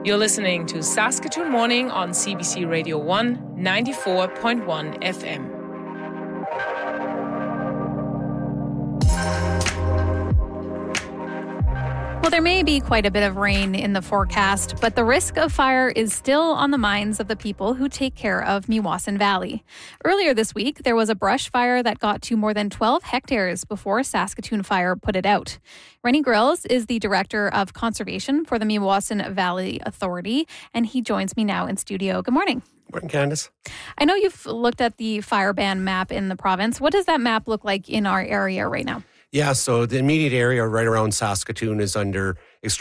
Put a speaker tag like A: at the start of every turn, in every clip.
A: You're listening to Saskatoon Morning on CBC Radio 1, 94.1 FM.
B: Well, there may be quite a bit of rain in the forecast, but the risk of fire is still on the minds of the people who take care of Meewasin Valley. Earlier this week, there was a brush fire that got to more than 12 hectares before Saskatoon Fire put it out. Rennie Grills is the Director of Conservation for the Meewasin Valley Authority, and he joins me now in studio. Good morning.
C: Morning, Candace.
B: I know you've looked at the fire ban map in the province. What does that map look like in our area right now?
C: Yeah, so the immediate area right around Saskatoon was under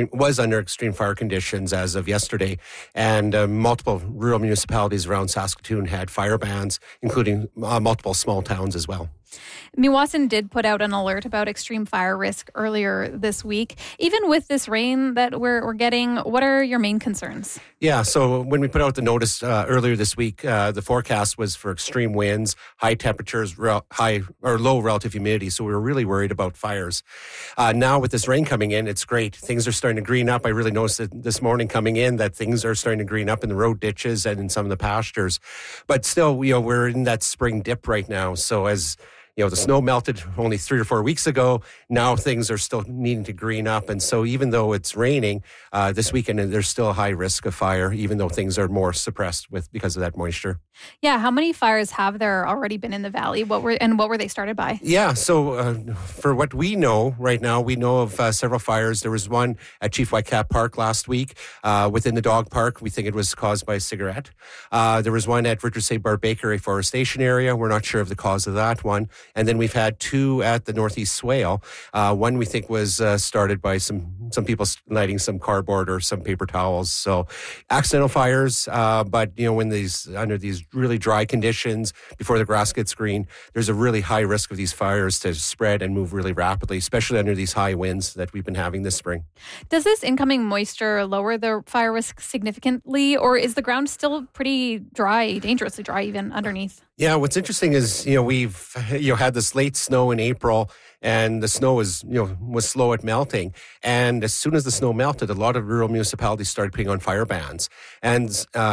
C: extreme fire conditions as of yesterday, and multiple rural municipalities around Saskatoon had fire bans, including multiple small towns as well.
B: Meewasin did put out an alert about extreme fire risk earlier this week. Even with this rain that we're getting, what are your main concerns?
C: Yeah, so when we put out the notice earlier this week, the forecast was for extreme winds, high temperatures, high or low relative humidity. So we were really worried about fires. Now with this rain coming in, it's great. Things are starting to green up. I really noticed it this morning coming in that things are starting to green up in the road ditches and in some of the pastures. But still, we're in that spring dip right now. So as the snow melted only 3 or 4 weeks ago. Now things are still needing to green up. And so even though it's raining this weekend, there's still a high risk of fire, even though things are more suppressed because of that moisture.
B: Yeah. How many fires have there already been in the valley? What were they started by?
C: Yeah. So for what we know right now, we know of several fires. There was one at Chief Whitecap Park last week within the dog park. We think it was caused by a cigarette. There was one at Richards St. Barbe Baker Afforestation area. We're not sure of the cause of that one. And then we've had 2 at the Northeast Swale. One we think was started by some people lighting some cardboard or some paper towels. So accidental fires, but when under these really dry conditions before the grass gets green, there's a really high risk of these fires to spread and move really rapidly, especially under these high winds that we've been having this spring.
B: Does this incoming moisture lower the fire risk significantly, or is the ground still pretty dry, dangerously dry even underneath?
C: Yeah, what's interesting is, we've had this late snow in April, and the snow was slow at melting. And as soon as the snow melted, a lot of rural municipalities started putting on fire bans. And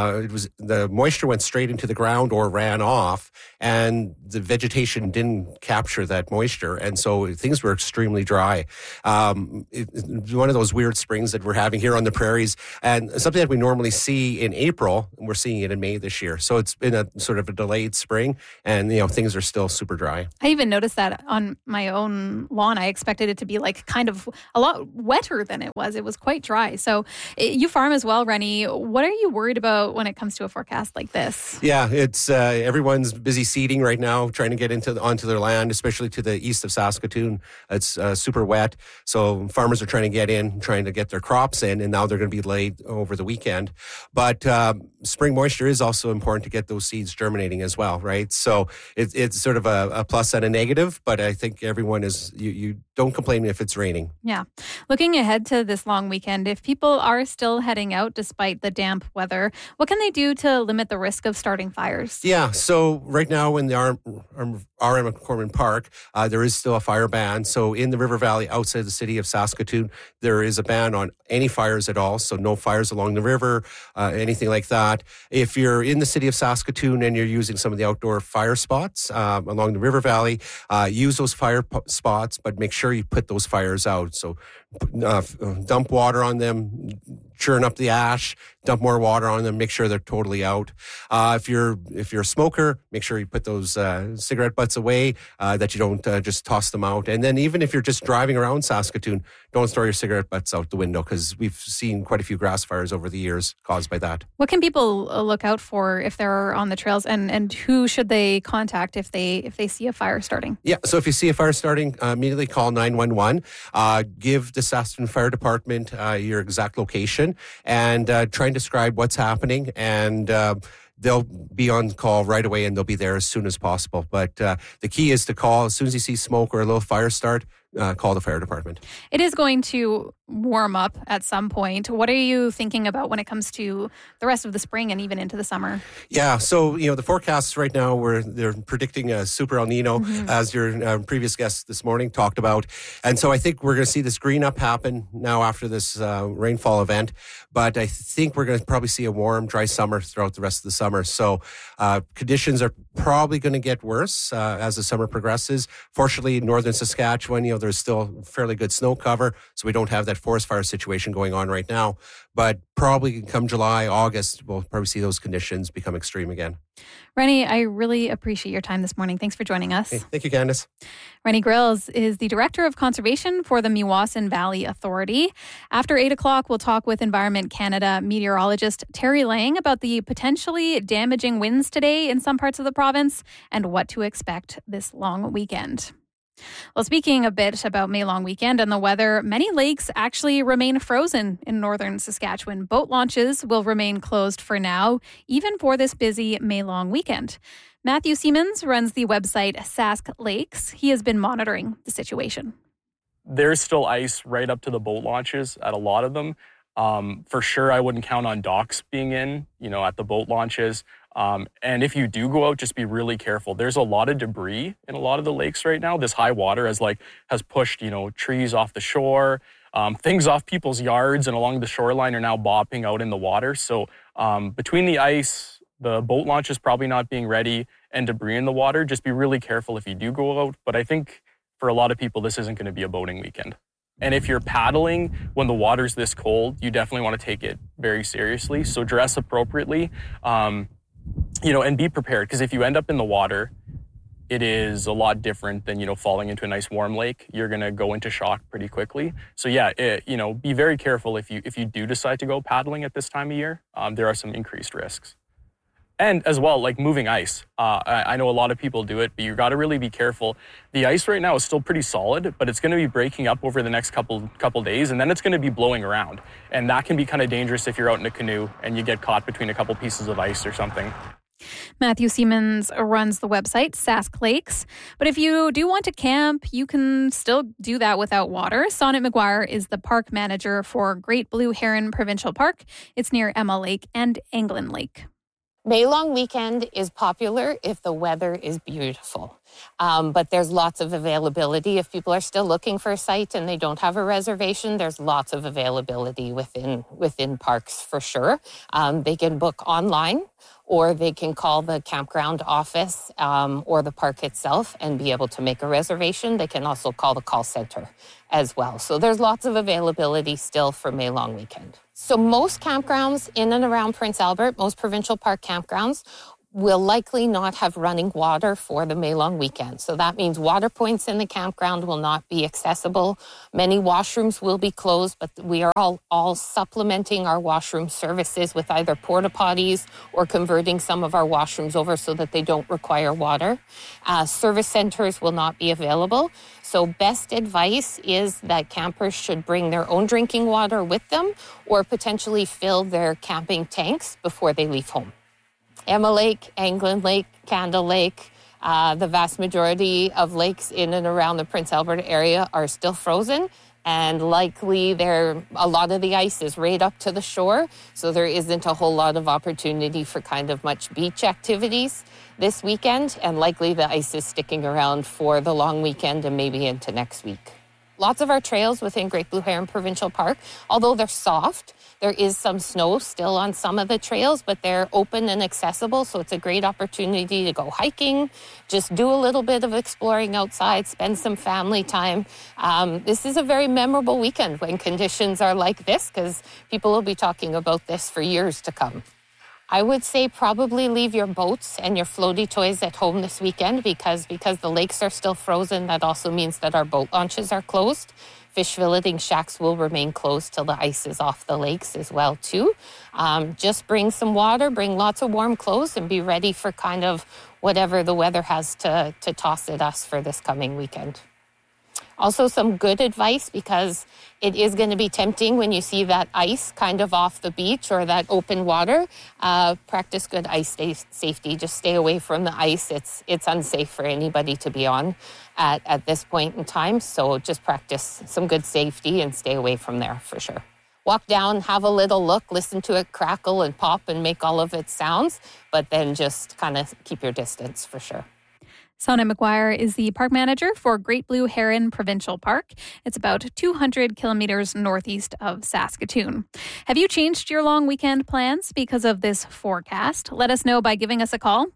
C: the moisture went straight into the ground or ran off, and the vegetation didn't capture that moisture. And so things were extremely dry. It's one of those weird springs that we're having here on the prairies, and something that we normally see in April, and we're seeing it in May this year. So it's been a sort of a delayed spring, and things are still super dry.
B: I even noticed that on my own lawn. I expected it to be like kind of a lot wetter than it was. It was quite dry. So you farm as well, Rennie. What are you worried about when it comes to a forecast like this?
C: Yeah, it's everyone's busy seeding right now, trying to get onto their land, especially to the east of Saskatoon. It's super wet. So farmers are trying to get their crops in, and now they're going to be laid over the weekend. But spring moisture is also important to get those seeds germinating as well, right? So it's sort of a plus and a negative, but I think everyone is, you don't complain if it's raining.
B: Yeah. Looking ahead to this long weekend, if people are still heading out despite the damp weather, what can they do to limit the risk of starting fires?
C: Yeah, so right now in the RM McCormick Park, there is still a fire ban. So in the River Valley outside the city of Saskatoon, there is a ban on any fires at all. So no fires along the river, anything like that. If you're in the city of Saskatoon and you're using some of the outdoor fire spots along the River Valley, use those fire spots, but make sure you put those fires out. So dump water on them, churn up the ash, dump more water on them, make sure they're totally out. If you're a smoker, make sure you put those cigarette butts away, that you don't just toss them out. And then even if you're just driving around Saskatoon, don't throw your cigarette butts out the window, because we've seen quite a few grass fires over the years caused by that.
B: What can people look out for if they're on the trails, and who should they contact if they see a fire starting?
C: Yeah, so if you see a fire starting, immediately call 911. Give the Saskatoon Fire Department your exact location, and try and describe what's happening, and they'll be on call right away, and they'll be there as soon as possible. But the key is to call as soon as you see smoke or a little fire start. Call the fire department.
B: It is going to warm up at some point. What are you thinking about when it comes to the rest of the spring and even into the summer?
C: Yeah, so the forecasts right now they're predicting a super El Nino, as your previous guest this morning talked about, and so I think we're going to see this green up happen now after this rainfall event. But I think we're going to probably see a warm, dry summer throughout the rest of the summer. So conditions are probably going to get worse as the summer progresses. Fortunately, in northern Saskatchewan, there's still fairly good snow cover, so we don't have that forest fire situation going on right now. But probably come July, August, we'll probably see those conditions become extreme again.
B: Rennie, I really appreciate your time this morning. Thanks for joining us.
C: Hey, thank you, Candice.
B: Rennie Grills is the Director of Conservation for the Meewasin Valley Authority. After 8 o'clock, we'll talk with Environment Canada meteorologist Terry Lang about the potentially damaging winds today in some parts of the province and what to expect this long weekend. Well, speaking a bit about May Long Weekend and the weather, many lakes actually remain frozen in northern Saskatchewan. Boat launches will remain closed for now, even for this busy May Long Weekend. Matthew Siemens runs the website Sask Lakes. He has been monitoring the situation.
D: There's still ice right up to the boat launches at a lot of them. For sure, I wouldn't count on docks being in, at the boat launches. And if you do go out, just be really careful. There's a lot of debris in a lot of the lakes right now. This high water has pushed, trees off the shore, things off people's yards and along the shoreline are now bopping out in the water. So between the ice, the boat launch is probably not being ready, and debris in the water, just be really careful if you do go out. But I think for a lot of people, this isn't going to be a boating weekend. And if you're paddling when the water's this cold, you definitely want to take it very seriously. So dress appropriately. And be prepared, because if you end up in the water, it is a lot different than, falling into a nice warm lake. You're going to go into shock pretty quickly. So be very careful if you do decide to go paddling at this time of year. There are some increased risks. And as well, like moving ice. I know a lot of people do it, but you got to really be careful. The ice right now is still pretty solid, but it's going to be breaking up over the next couple days, and then it's going to be blowing around. And that can be kind of dangerous if you're out in a canoe and you get caught between a couple pieces of ice or something.
B: Matthew Siemens runs the website Sask Lakes. But if you do want to camp, you can still do that without water. Sonnet McGuire is the park manager for Great Blue Heron Provincial Park. It's near Emma Lake and Anglin Lake.
E: May Long Weekend is popular if the weather is beautiful. But there's lots of availability. If people are still looking for a site and they don't have a reservation, there's lots of availability within parks for sure. They can book online, or they can call the campground office or the park itself and be able to make a reservation. They can also call the call center as well. So there's lots of availability still for May Long Weekend. So most campgrounds in and around Prince Albert, most provincial park campgrounds, will likely not have running water for the May Long Weekend. So that means water points in the campground will not be accessible. Many washrooms will be closed, but we are all supplementing our washroom services with either porta potties or converting some of our washrooms over so that they don't require water. Service centers will not be available. So best advice is that campers should bring their own drinking water with them or potentially fill their camping tanks before they leave home. Emma Lake, Anglin Lake, Candle Lake, the vast majority of lakes in and around the Prince Albert area are still frozen, and likely a lot of the ice is right up to the shore, so there isn't a whole lot of opportunity for kind of much beach activities this weekend, and likely the ice is sticking around for the long weekend and maybe into next week. Lots of our trails within Great Blue Heron Provincial Park, although they're soft, there is some snow still on some of the trails, but they're open and accessible, so it's a great opportunity to go hiking, just do a little bit of exploring outside, spend some family time. This is a very memorable weekend when conditions are like this, because people will be talking about this for years to come. I would say probably leave your boats and your floaty toys at home this weekend because the lakes are still frozen. That also means that our boat launches are closed. Fish filleting shacks will remain closed till the ice is off the lakes as well, too. Just bring some water, bring lots of warm clothes, and be ready for kind of whatever the weather has to toss at us for this coming weekend. Also some good advice, because it is going to be tempting when you see that ice kind of off the beach or that open water. Practice good ice safety. Just stay away from the ice. It's unsafe for anybody to be on at this point in time. So just practice some good safety and stay away from there for sure. Walk down, have a little look, listen to it crackle and pop and make all of its sounds, but then just kind of keep your distance for sure.
B: Sonia McGuire is the park manager for Great Blue Heron Provincial Park. It's about 200 kilometers northeast of Saskatoon. Have you changed your long weekend plans because of this forecast? Let us know by giving us a call,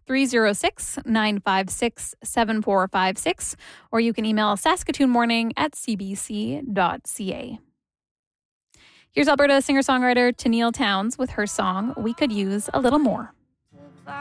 B: 306-956-7456, or you can email saskatoonmorning@cbc.ca. Here's Alberta singer-songwriter Tenille Townes with her song, We Could Use a Little More.